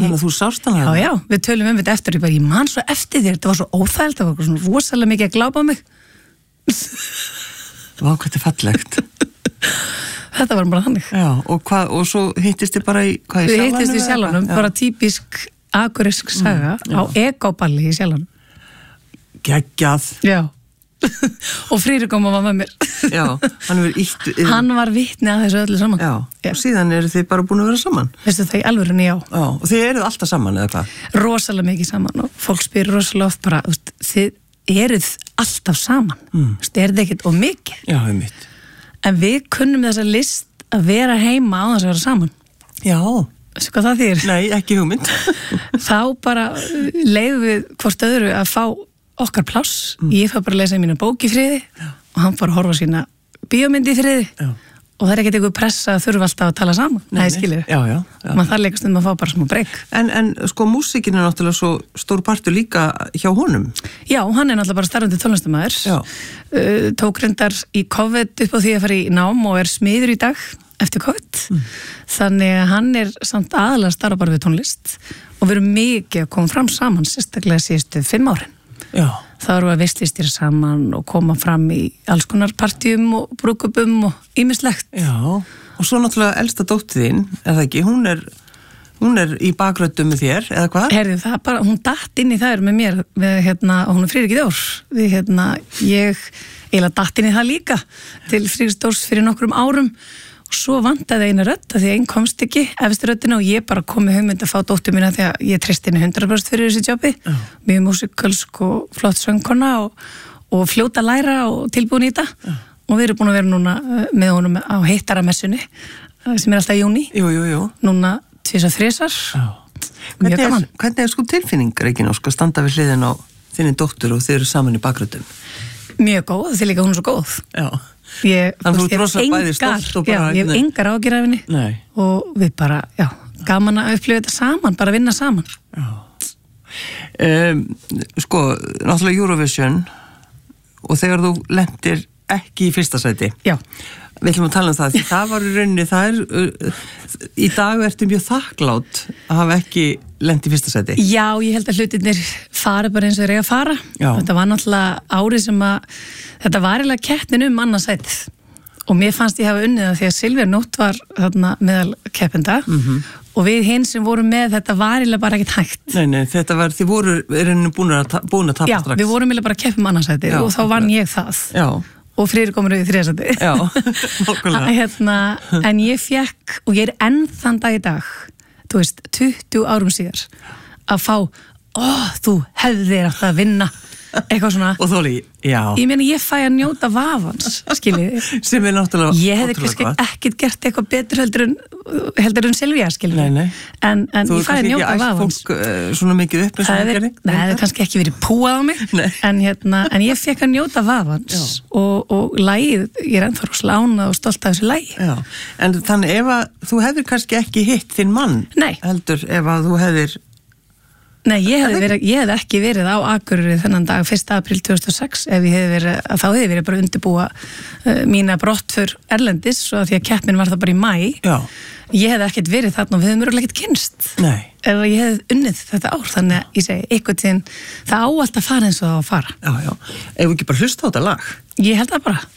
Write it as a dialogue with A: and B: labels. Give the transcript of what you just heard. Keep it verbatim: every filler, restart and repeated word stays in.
A: Þannig að þú sást hana?
B: Já, já, við tölum um þetta eftir, ég bara, ég man svo eftir þér, þetta var svo óþægilt, það var svona rosalega mikið að glápa á mig.
A: Vá, hvað þetta er fallegt.
B: Þetta var bara þannig.
A: Já, og, hvað, og svo hittist þið bara í, hvað, í
B: Við
A: Sjalanum?
B: hittist í Sjalanum, bara típisk akureysk saga mm, á Ekoballi í Sjalanum.
A: Geggjað.
B: Já. Og Friðrik kom og var með mér.
A: Já, hann var ítt.
B: Hann var vitni að þessu öllu saman.
A: Já, já. Og síðan eru þið bara búin að vera saman.
B: Veistu það í alvörunni, já.
A: Já, og þið eruð alltaf saman, eða hvað?
B: Rosalega mikið saman og fólk spyr rosalega oft bara, veist, þið eruð alltaf saman. Mm. Veist, er þetta ekkert of mikið?
A: Já, það er mitt.
B: En við kunnum þessa list að vera heima á þess að vera saman.
A: Já.
B: Veistu hvað það þýr?
A: Nei, ekki hugmynd.
B: Þá bara leiðum við hvort öðru að fá okkar pláss. Mm. Ég fær bara að lesa í mínu bók í friði Já. Og hann fór að horfa sína bíómyndi í friði. Já. Og það er ekkert eitthvað pressa að þurfa alltaf að tala saman. Nei, nei skilur.
A: Já, já. já.
B: Man þarf leikast um að fá bara smá breyk.
A: En, en sko, músíkin er náttúrulega svo stór partur líka hjá honum.
B: Já, hann er náttúrulega bara starfandi tónlistarmaður. Já. Uh, tók reyndar í COVID upp á því að fara í nám og er smiður í dag eftir COVID. Mm. Þannig að hann er samt aðalega starfa bara við tónlist og við erum mikið að koma fram saman, sérstaklega síðustu fimm árin. Já. þá erum við að veistlistýra saman og koma fram í alls konar partíum og brúkupum og ýmislegt.
A: Já, og svo náttúrulega elsta dóttir þín, eða ekki, hún er, hún er í bakröddum með þér, eða hvað?
B: Herði, það bara, hún datt inn í þær með mér, við, hérna, og hún er Friðrik Dórs. Við, hérna, ég eiginlega datt inn í það líka til Friðrik Dórs fyrir nokkrum árum. Og svo vantaði eina rödd að því að einn komst ekki eftir röddina og ég bara kom með hugmynd að fá dóttur mína því að ég treysti henni hundrað prósent fyrir þessi jobbi. Uh. Mjög músikalsk og flott söngkona og, og fljóta að læra og tilbúin í þetta. Uh. Og við erum búin að vera núna með honum á heittaramessunni sem er alltaf í júní.
A: Jú, jú, jú.
B: Núna tvisar þrisar.
A: Uh. Hvernig, er, hvernig er sko tilfinning, Regína, að standa við hliðin á þinni dóttur og þið eru saman í bakröddum?
B: Mjög góð, því líka hún er svo góð.
A: Já.
B: Ég,
A: Þannig
B: veist,
A: þú drosa bæði stolt og bara...
B: Já, ég hef engar ágjur af henni. Nei. Og við bara, já, gaman að upplifa þetta saman, bara vinna saman.
A: Já. Um, sko, náttúrulega Eurovision og þegar þú lentir ekki í fyrsta sæti. Já. Við ætlum að tala um það, því það var í rauninni, það er, uh, í dag ertu mjög þakklátt að hafa ekki lent í fyrsta sæti.
B: Já, ég held að hlutirnir fara bara eins og þeir eiga að fara. Já. Þetta var náttúrulega árið sem að, þetta var eiginlega keppnin um annarsætið. Og mér fannst ég hafa unnið það því að Silvía Nótt var þarna meðal keppenda. Mm-hmm. Og við hinn sem vorum með, þetta var eiginlega bara ekkert hægt. Nei,
A: nei, þetta var, þið voru rauninni búin að, ta- búin að tapa
B: Já,
A: strax.
B: Já, við vorum eiginlega bara að keppa um annarsætið og þá vann ég það. Já. Og Friðrik komur við í þriðasæti.
A: Já, nokkulega.
B: Hérna, en ég fekk, og ég er enn þann dag í dag, þú veist, tuttugu árum síðar, að fá, ó, þú hefðir átt að vinna, eitthvað svona.
A: Og þóli, já.
B: Ég meina, ég fæ að njóta vafans, skiljið.
A: Sem er náttúrulega
B: ég hefði kannski ekkert gert eitthvað betur heldur en, heldur en Silvía, skiljið. Nei, nei. En, en ég fæ að njóta vafans.
A: Þú er kannski ekki æst fólk uh, svona mikið upp eins og það gerði?
B: Nei, það hefði kannski ekki verið púað á mig, en, hérna, en ég fekk að njóta vafans og, og lagið, ég er ennþá slána og stolt af þessu lagi.
A: Já, en þannig ef að þú hefðir kannski ekki hitt þinn mann,
B: nei. Heldur
A: ef að þú hefðir
B: Nei, ég hefði, verið, ég hefði ekki verið á Akureyri þennan dag fyrsta apríl tvö þúsund og sex ef ég hefði verið, að þá hefði verið bara undirbúa uh, mína brottför erlendis og því að keppnin var það bara í maí. Já. Ég hefði ekkert verið þarna og við hefðum örgulega ekkert kynst. Nei. Ef ég hefði unnið þetta ár, þannig að ég segi, eitthvað tíðin, það á allt að fara eins og það á að fara.
A: Já, já. Ef við ekki bara hlusta á þetta lag?
B: Ég held það bara.